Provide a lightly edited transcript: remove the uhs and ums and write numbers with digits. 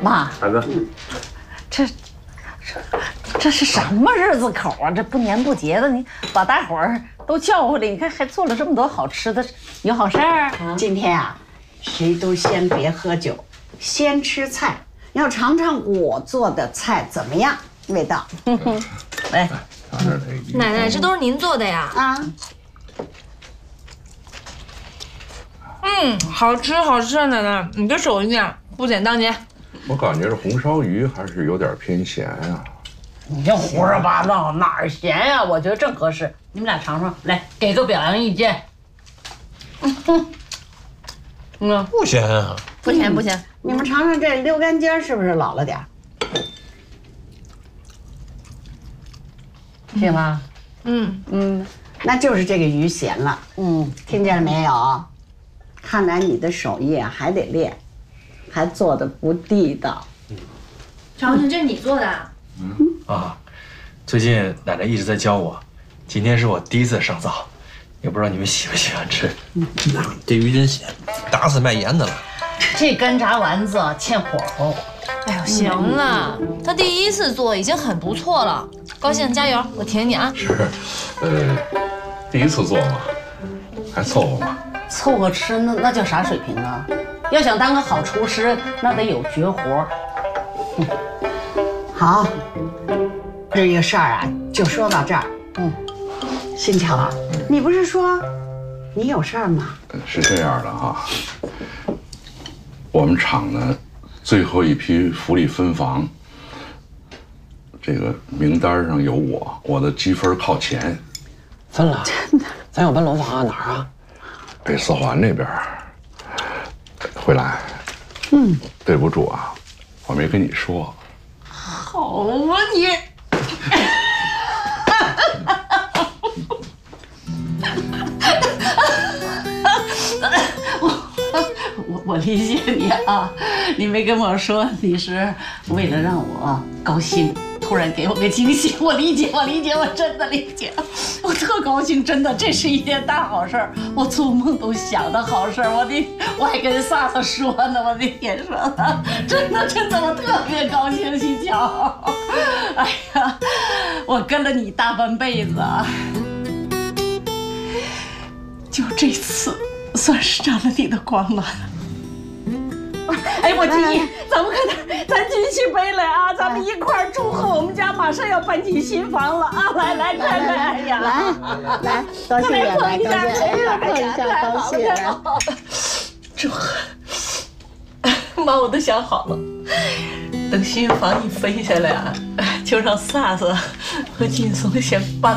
妈， 孩子， 这是什么日子口啊？这不年不节的，你把大伙儿都叫回来，你看还做了这么多好吃的，有好事儿？ 今天啊，谁都先别喝酒，先吃菜，要尝尝我做的菜怎么样，味道。 来， 奶奶，这都是您做的呀？ 啊， 好吃好吃啊，奶奶，你这手艺啊不简当年。 我感觉这红烧鱼还是有点偏咸呀。 你这胡说八道，哪儿咸呀？我觉得正合适，你们俩尝尝，来给个表扬意见。 不咸啊， 不咸不咸， 你们尝尝这溜干尖是不是老了点儿？ 是吗？ 那就是这个鱼咸了。听见了没有？看来你的手艺啊还得练，还做的不地道。 尝尝，这是你做的啊？ 啊，最近奶奶一直在教我，今天是我第一次上灶，也不知道你们喜不喜欢吃。这鱼真咸，打死卖盐的了。 这干炸丸子欠火候。 哎呦，行了，他第一次做已经很不错了，高兴，加油，我挺你啊。 是，第一次做嘛，还凑合嘛。 凑合吃那叫啥水平啊？要想当个好厨师，那得有绝活。 好，这个事儿啊就说到这儿。新桥啊，你不是说你有事儿吗？ 是这样的哈，我们厂呢最后一批福利分房，这个名单上有我的积分靠前。 分了，真的？咱要搬楼房啊？哪儿啊？ 北四环那边。慧兰，对不住啊，我没跟你说。 好啊你！我理解你啊，你没跟我说你是为了让我高兴，突然给我个惊喜，我理解，我真的理解，我特高兴，真的，这是一件大好事儿，我做梦都想的好事儿，我还跟萨萨说呢，我的天说的，真的，我特别高兴，新桥，哎呀，我跟了你大半辈子啊，就这次算是沾了你的光了。哎，我提议，咱们快点，咱举起杯来啊！咱们一块儿祝贺我们家马上要搬进新房了啊！来，快快，哎呀， 来，高兴点， 碰一下， 碰一下，高兴啊！ 祝贺！妈，我都想好了，等新房一分下来啊，就让萨萨和劲松先搬。